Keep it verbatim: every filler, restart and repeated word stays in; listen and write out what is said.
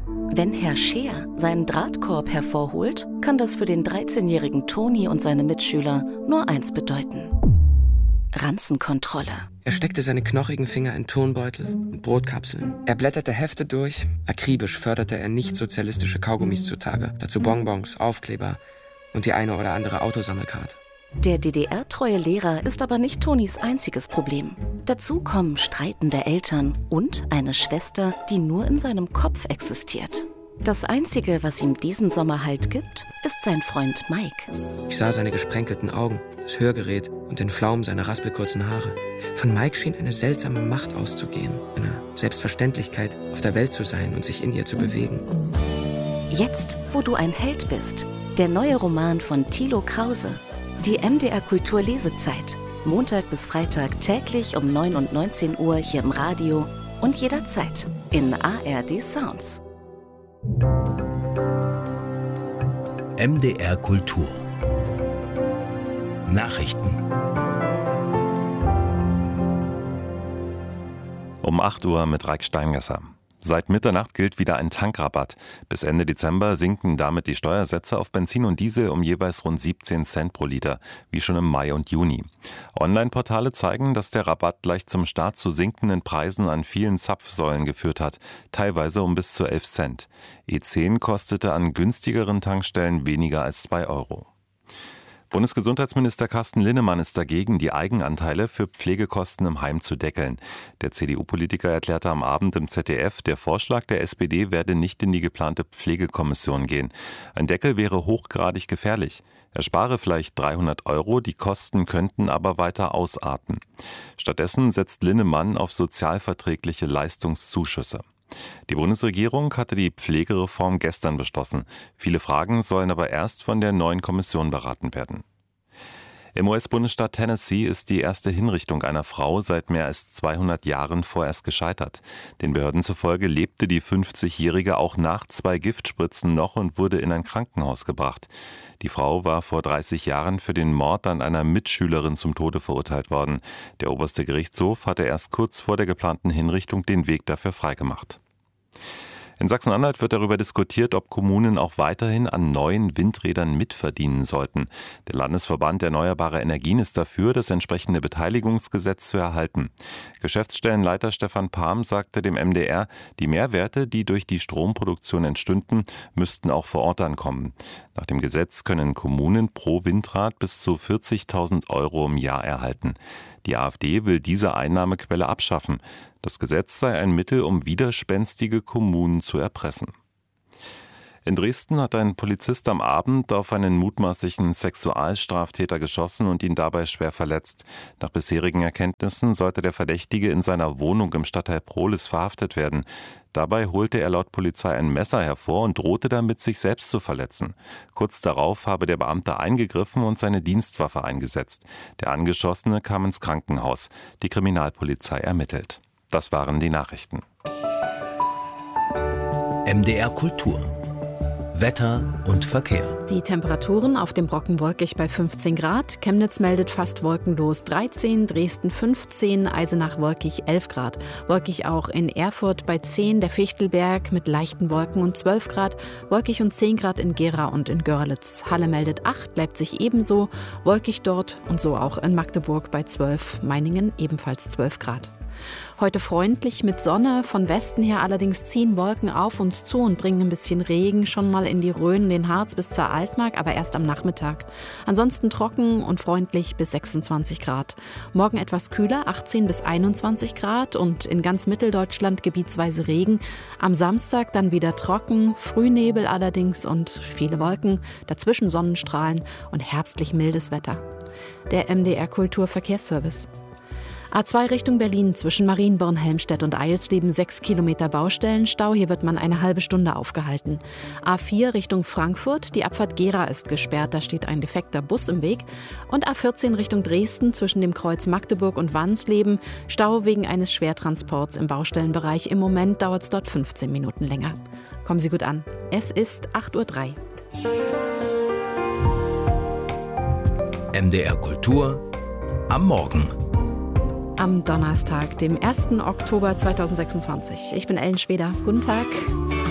Wenn Herr Scheer seinen Drahtkorb hervorholt, kann das für den dreizehnjährigen Toni und seine Mitschüler nur eins bedeuten: Ranzenkontrolle. Er steckte seine knochigen Finger in Turnbeutel und Brotkapseln. Er blätterte Hefte durch. Akribisch förderte er nicht-sozialistische Kaugummis zutage. Dazu Bonbons, Aufkleber und die eine oder andere Autosammelkarte. Der D D R-treue Lehrer ist aber nicht Tonis einziges Problem. Dazu kommen streitende Eltern und eine Schwester, die nur in seinem Kopf existiert. Das Einzige, was ihm diesen Sommer Halt gibt, ist sein Freund Mike. Ich sah seine gesprenkelten Augen, das Hörgerät und den Flaum seiner raspelkurzen Haare. Von Mike schien eine seltsame Macht auszugehen, eine Selbstverständlichkeit, auf der Welt zu sein und sich in ihr zu bewegen. Jetzt, wo du ein Held bist, der neue Roman von Thilo Krause. Die M D R Kultur Lesezeit. Montag bis Freitag täglich um neun und neunzehn Uhr hier im Radio und jederzeit in A R D Sounds. M D R Kultur Nachrichten. Um acht Uhr mit Raik Steingasser. Seit Mitternacht gilt wieder ein Tankrabatt. Bis Ende Dezember sinken damit die Steuersätze auf Benzin und Diesel um jeweils rund siebzehn Cent pro Liter, wie schon im Mai und Juni. Online-Portale zeigen, dass der Rabatt gleich zum Start zu sinkenden Preisen an vielen Zapfsäulen geführt hat, teilweise um bis zu elf Cent. E zehn kostete an günstigeren Tankstellen weniger als zwei Euro. Bundesgesundheitsminister Carsten Linnemann ist dagegen, die Eigenanteile für Pflegekosten im Heim zu deckeln. Der C D U-Politiker erklärte am Abend im Z D F, der Vorschlag der S P D werde nicht in die geplante Pflegekommission gehen. Ein Deckel wäre hochgradig gefährlich. Er spare vielleicht dreihundert Euro, die Kosten könnten aber weiter ausarten. Stattdessen setzt Linnemann auf sozialverträgliche Leistungszuschüsse. Die Bundesregierung hatte die Pflegereform gestern beschlossen. Viele Fragen sollen aber erst von der neuen Kommission beraten werden. Im U S-Bundesstaat Tennessee ist die erste Hinrichtung einer Frau seit mehr als zweihundert Jahren vorerst gescheitert. Den Behörden zufolge lebte die fünfzigjährige auch nach zwei Giftspritzen noch und wurde in ein Krankenhaus gebracht. Die Frau war vor dreißig Jahren für den Mord an einer Mitschülerin zum Tode verurteilt worden. Der oberste Gerichtshof hatte erst kurz vor der geplanten Hinrichtung den Weg dafür freigemacht. In Sachsen-Anhalt wird darüber diskutiert, ob Kommunen auch weiterhin an neuen Windrädern mitverdienen sollten. Der Landesverband Erneuerbare Energien ist dafür, das entsprechende Beteiligungsgesetz zu erhalten. Geschäftsstellenleiter Stefan Palm sagte dem M D R, die Mehrwerte, die durch die Stromproduktion entstünden, müssten auch vor Ort ankommen. Nach dem Gesetz können Kommunen pro Windrad bis zu vierzigtausend Euro im Jahr erhalten. Die AfD will diese Einnahmequelle abschaffen. Das Gesetz sei ein Mittel, um widerspenstige Kommunen zu erpressen. In Dresden hat ein Polizist am Abend auf einen mutmaßlichen Sexualstraftäter geschossen und ihn dabei schwer verletzt. Nach bisherigen Erkenntnissen sollte der Verdächtige in seiner Wohnung im Stadtteil Prohlis verhaftet werden. Dabei holte er laut Polizei ein Messer hervor und drohte damit, sich selbst zu verletzen. Kurz darauf habe der Beamte eingegriffen und seine Dienstwaffe eingesetzt. Der Angeschossene kam ins Krankenhaus. Die Kriminalpolizei ermittelt. Das waren die Nachrichten. M D R Kultur Wetter und Verkehr. Die Temperaturen auf dem Brocken wolkig bei fünfzehn Grad, Chemnitz meldet fast wolkenlos dreizehn, Dresden fünfzehn, Eisenach wolkig elf Grad. Wolkig auch in Erfurt bei zehn, der Fichtelberg mit leichten Wolken und zwölf Grad, wolkig und zehn Grad in Gera und in Görlitz. Halle meldet acht, Leipzig ebenso, wolkig dort und so auch in Magdeburg bei zwölf, Meiningen ebenfalls zwölf Grad. Heute freundlich mit Sonne, von Westen her allerdings ziehen Wolken auf uns zu und bringen ein bisschen Regen schon mal in die Rhön, den Harz bis zur Altmark, aber erst am Nachmittag. Ansonsten trocken und freundlich bis sechsundzwanzig Grad. Morgen etwas kühler, achtzehn bis einundzwanzig Grad und in ganz Mitteldeutschland gebietsweise Regen. Am Samstag dann wieder trocken, Frühnebel allerdings und viele Wolken, dazwischen Sonnenstrahlen und herbstlich mildes Wetter. Der M D R Kulturverkehrsservice. A zwei Richtung Berlin zwischen Marienborn, Helmstedt und Eilsleben sechs Kilometer Baustellenstau. Hier wird man eine halbe Stunde aufgehalten. A vier Richtung Frankfurt, die Abfahrt Gera ist gesperrt, da steht ein defekter Bus im Weg. Und A vierzehn Richtung Dresden zwischen dem Kreuz Magdeburg und Wansleben. Stau wegen eines Schwertransports im Baustellenbereich. Im Moment dauert es dort fünfzehn Minuten länger. Kommen Sie gut an. Es ist acht Uhr drei. M D R Kultur am Morgen. Am Donnerstag, dem ersten Oktober zweitausendsechsundzwanzig. Ich bin Ellen Schweder. Guten Tag.